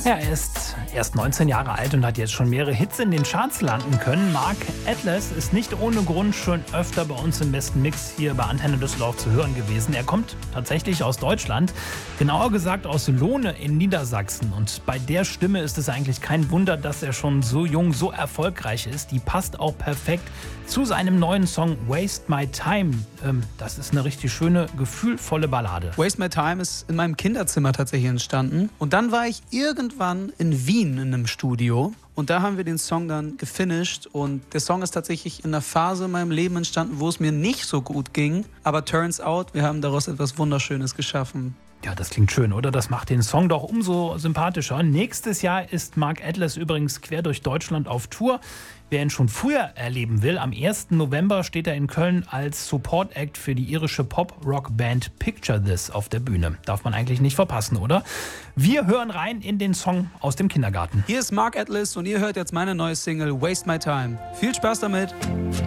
Ja, er ist erst 19 Jahre alt und hat jetzt schon mehrere Hits in den Charts landen können. Mark Atlas ist nicht ohne Grund schon öfter bei uns im besten Mix hier bei Antenne Düsseldorf zu hören gewesen. Er kommt tatsächlich aus Deutschland, genauer gesagt aus Lohne in Niedersachsen. Und bei der Stimme ist es eigentlich kein Wunder, dass er schon so jung, so erfolgreich ist. Die passt auch perfekt zu seinem neuen Song Waste My Time. Das ist eine richtig schöne, gefühlvolle Ballade. Waste My Time ist in meinem Kinderzimmer tatsächlich entstanden. Und dann war ich irgendwann in Wien in einem Studio. Und da haben wir den Song dann gefinisht. Und der Song ist tatsächlich in einer Phase in meinem Leben entstanden, wo es mir nicht so gut ging. Aber turns out, wir haben daraus etwas Wunderschönes geschaffen. Ja, das klingt schön, oder? Das macht den Song doch umso sympathischer. Nächstes Jahr ist Mark Atlas übrigens quer durch Deutschland auf Tour. Wer ihn schon früher erleben will, am 1. November steht er in Köln als Support-Act für die irische Pop-Rock-Band Picture This auf der Bühne. Darf man eigentlich nicht verpassen, oder? Wir hören rein in den Song aus dem Kindergarten. Hier ist Mark Atlas und ihr hört jetzt meine neue Single Waste My Time. Viel Spaß damit!